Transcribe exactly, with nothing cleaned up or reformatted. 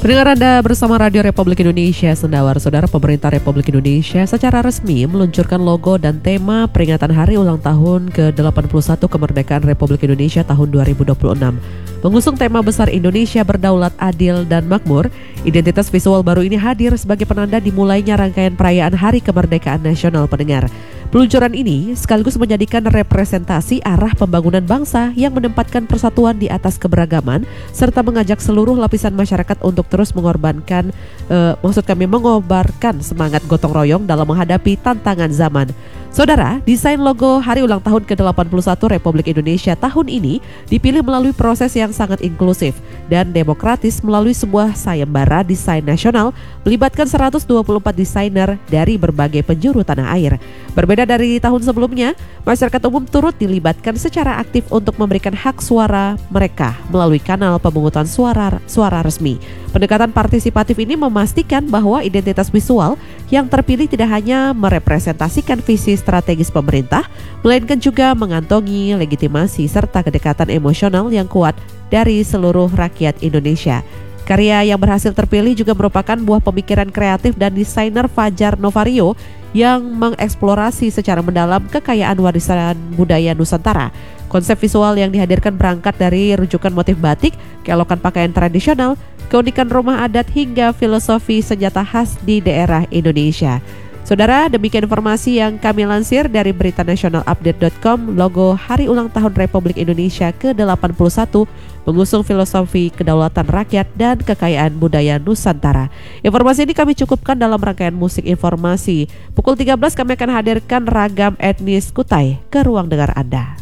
Pendengar Anda bersama Radio Republik Indonesia Sendawar. Saudara, pemerintah Republik Indonesia secara resmi meluncurkan logo dan tema peringatan hari ulang tahun ke delapan puluh satu kemerdekaan Republik Indonesia tahun dua ribu dua puluh enam. Mengusung tema besar Indonesia Berdaulat, Adil, dan Makmur, identitas visual baru ini hadir sebagai penanda dimulainya rangkaian perayaan Hari Kemerdekaan Nasional. Pendengar, peluncuran ini sekaligus menjadikan representasi arah pembangunan bangsa yang menempatkan persatuan di atas keberagaman serta mengajak seluruh lapisan masyarakat untuk terus mengorbankan, eh, maksud kami mengobarkan semangat gotong royong dalam menghadapi tantangan zaman. Saudara, desain logo hari ulang tahun ke delapan puluh satu Republik Indonesia tahun ini dipilih melalui proses yang sangat inklusif dan demokratis melalui sebuah sayembara desain nasional melibatkan seratus dua puluh empat desainer dari berbagai penjuru tanah air. Berbeda dari tahun sebelumnya, masyarakat umum turut dilibatkan secara aktif untuk memberikan hak suara mereka melalui kanal pemungutan suara suara resmi. Pendekatan partisipatif ini memastikan bahwa identitas visual yang terpilih tidak hanya merepresentasikan visi strategis pemerintah, melainkan juga mengantongi legitimasi serta kedekatan emosional yang kuat dari seluruh rakyat Indonesia. Karya yang berhasil terpilih juga merupakan buah pemikiran kreatif dan desainer Fajar Novario yang mengeksplorasi secara mendalam kekayaan warisan budaya Nusantara. Konsep visual yang dihadirkan berangkat dari rujukan motif batik, keelokan pakaian tradisional, keunikan rumah adat hingga filosofi senjata khas di daerah Indonesia. Saudara, demikian informasi yang kami lansir dari berita nasional update dot com. Logo Hari Ulang Tahun Republik Indonesia ke delapan puluh satu mengusung filosofi kedaulatan rakyat dan kekayaan budaya Nusantara. Informasi ini kami cukupkan dalam rangkaian musik informasi. Pukul tiga belas kami akan hadirkan ragam etnis Kutai ke ruang dengar Anda.